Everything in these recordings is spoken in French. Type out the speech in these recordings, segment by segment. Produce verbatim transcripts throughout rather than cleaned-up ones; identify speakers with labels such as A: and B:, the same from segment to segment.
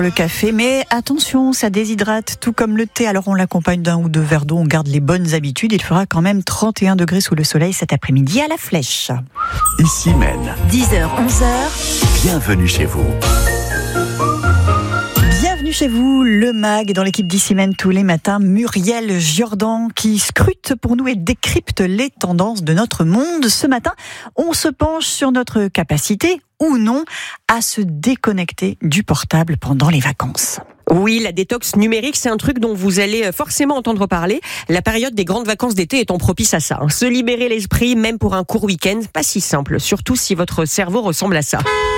A: Le café, mais attention, ça déshydrate tout comme le thé. Alors on l'accompagne d'un ou deux verres d'eau, on garde les bonnes habitudes. Il fera quand même trente et un degrés sous le soleil cet après-midi à la Flèche.
B: Ici Maine.
C: dix heures, onze heures.
B: Bienvenue chez vous.
A: Bienvenue chez vous, le mag dans l'équipe d'Ici Maine tous les matins. Muriel Jordan qui scrute pour nous et décrypte les tendances de notre monde. Ce matin, on se penche sur notre capacité ou non à se déconnecter du portable pendant les vacances.
D: Oui, la détox numérique, c'est un truc dont vous allez forcément entendre parler. La période des grandes vacances d'été étant propice à ça. Se libérer l'esprit, même pour un court week-end, pas si simple, surtout si votre cerveau ressemble à ça.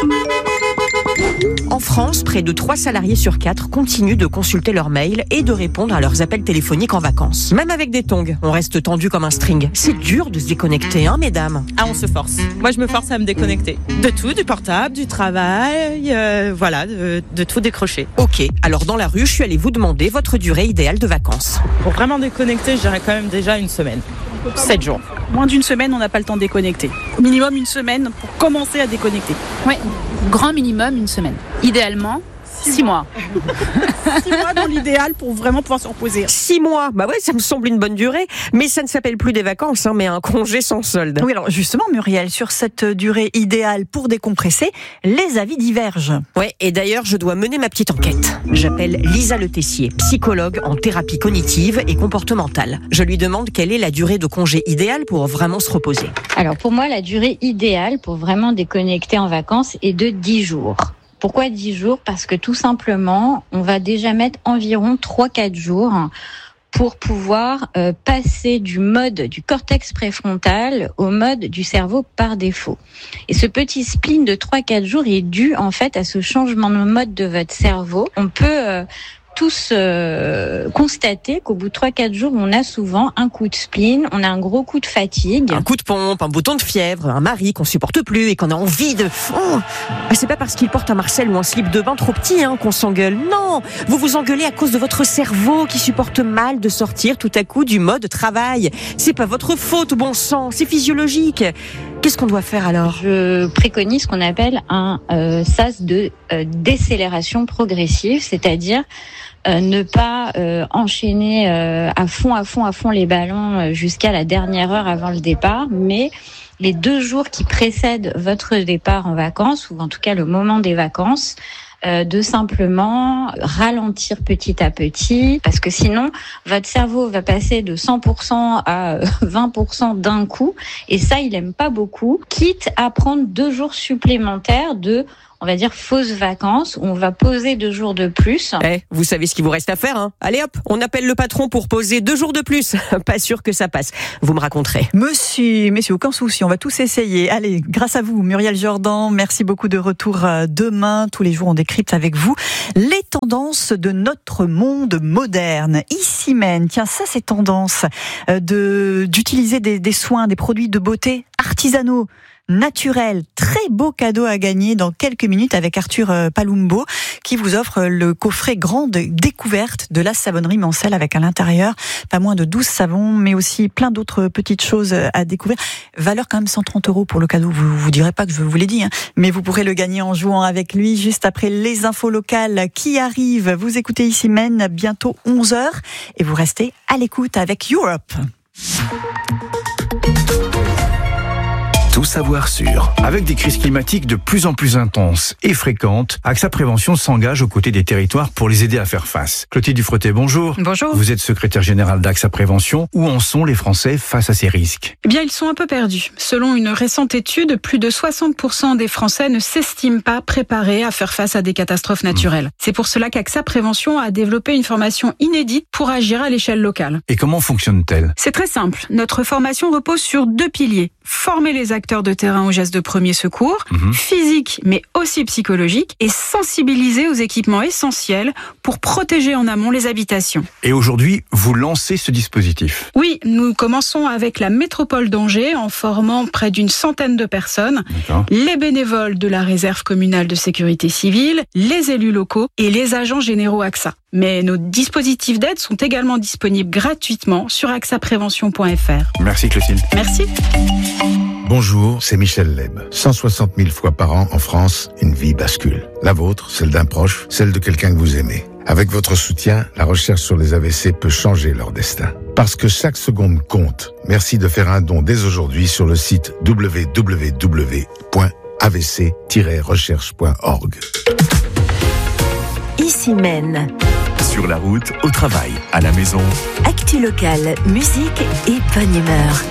D: En France, près de trois salariés sur quatre continuent de consulter leurs mails et de répondre à leurs appels téléphoniques en vacances. Même avec des tongs, on reste tendu comme un string. C'est dur de se déconnecter, hein, mesdames ?
E: Ah, on se force. Moi, je me force à me déconnecter. De tout, du portable, du travail, euh, voilà, de, de tout décrocher.
D: Ok, alors dans la rue, je suis allée vous demander votre durée idéale de vacances.
E: Pour vraiment déconnecter, je dirais quand même déjà une semaine. Sept jours.
F: Moins d'une semaine, on n'a pas le temps de déconnecter. Minimum une semaine pour commencer à déconnecter.
G: Oui, grand minimum une semaine. Idéalement, six, six mois.
F: Six mois dans l'idéal pour vraiment pouvoir se reposer.
D: Six mois, bah ouais, ça me semble une bonne durée. Mais ça ne s'appelle plus des vacances, hein, mais un congé sans solde.
A: Oui, alors justement, Muriel, sur cette durée idéale pour décompresser, les avis divergent.
D: Ouais, et d'ailleurs, je dois mener ma petite enquête. J'appelle Lisa Le Tessier, psychologue en thérapie cognitive et comportementale. Je lui demande quelle est la durée de congé idéale pour vraiment se reposer.
H: Alors pour moi, la durée idéale pour vraiment déconnecter en vacances est de dix jours. Pourquoi dix jours ? Parce que tout simplement, on va déjà mettre environ trois à quatre jours pour pouvoir euh, passer du mode du cortex préfrontal au mode du cerveau par défaut. Et ce petit spleen de trois à quatre jours est dû en fait à ce changement de mode de votre cerveau. On peut euh, tous euh, constater qu'au bout de trois à quatre jours, on a souvent un coup de spleen, on a un gros coup de fatigue.
D: Un coup de pompe, un bouton de fièvre, un mari qu'on supporte plus et qu'on a envie de... Oh, c'est pas parce qu'il porte un Marcel ou un slip de bain trop petit hein, qu'on s'engueule. Non, vous vous engueulez à cause de votre cerveau qui supporte mal de sortir tout à coup du mode travail. C'est pas votre faute, bon sang, c'est physiologique. Qu'est-ce qu'on doit faire alors ?
H: Je préconise ce qu'on appelle un euh, sas de euh, décélération progressive, c'est-à-dire euh, ne pas euh, enchaîner euh, à fond, à fond, à fond les ballons euh, jusqu'à la dernière heure avant le départ, mais les deux jours qui précèdent votre départ en vacances, ou en tout cas le moment des vacances, Euh, de simplement ralentir petit à petit, parce que sinon votre cerveau va passer de cent pour cent à vingt pour cent d'un coup, et ça il aime pas beaucoup, quitte à prendre deux jours supplémentaires de, on va dire, fausses vacances, où on va poser deux jours de plus.
D: Eh, vous savez ce qu'il vous reste à faire, hein ? Allez hop, on appelle le patron pour poser deux jours de plus. Pas sûr que ça passe. Vous me raconterez.
A: Monsieur, messieurs, aucun souci, on va tous essayer. Allez, grâce à vous, Muriel Jordan, merci beaucoup, de retour demain. Tous les jours, on décrypte avec vous les tendances de notre monde moderne. Ici Maine, tiens, ça c'est tendance de, d'utiliser des, des soins, des produits de beauté artisanaux, naturel. Très beau cadeau à gagner dans quelques minutes avec Arthur Palumbo qui vous offre le coffret grande découverte de la savonnerie Mancel avec à l'intérieur pas moins de douze savons mais aussi plein d'autres petites choses à découvrir. Valeur quand même cent trente euros pour le cadeau. Vous vous direz pas que je vous l'ai dit, hein, mais vous pourrez le gagner en jouant avec lui juste après les infos locales qui arrivent. Vous écoutez Ici Maine, bientôt onze heures et vous restez à l'écoute avec Europe.
B: Tout savoir sur. Avec des crises climatiques de plus en plus intenses et fréquentes, AXA Prévention s'engage aux côtés des territoires pour les aider à faire face. Clotilde Dufretet, bonjour.
I: Bonjour.
B: Vous êtes secrétaire générale d'AXA Prévention. Où en sont les Français face à ces risques ?
I: Eh bien, ils sont un peu perdus. Selon une récente étude, plus de soixante pour cent des Français ne s'estiment pas préparés à faire face à des catastrophes naturelles. Mmh. C'est pour cela qu'AXA Prévention a développé une formation inédite pour agir à l'échelle locale.
B: Et comment fonctionne-t-elle ?
I: C'est très simple. Notre formation repose sur deux piliers. Former les acteurs de terrain aux gestes de premier secours, mmh. physiques mais aussi psychologiques, et sensibiliser aux équipements essentiels pour protéger en amont les habitations.
B: Et aujourd'hui, vous lancez ce dispositif ?
I: Oui, nous commençons avec la métropole d'Angers en formant près d'une centaine de personnes, D'accord. les bénévoles de la réserve communale de sécurité civile, les élus locaux et les agents généraux AXA. Mais nos dispositifs d'aide sont également disponibles gratuitement sur axa prévention point f r.
B: Merci Clotilde.
I: Merci.
C: Bonjour, c'est Michel Leb. cent soixante mille fois par an en France, une vie bascule. La vôtre, celle d'un proche, celle de quelqu'un que vous aimez. Avec votre soutien, la recherche sur les A V C peut changer leur destin. Parce que chaque seconde compte. Merci de faire un don dès aujourd'hui sur le site w w w point a v c tiret recherche point org.
J: Ici Maine.
K: Sur la route, au travail, à la maison.
J: Actu locale, musique et bonne humeur.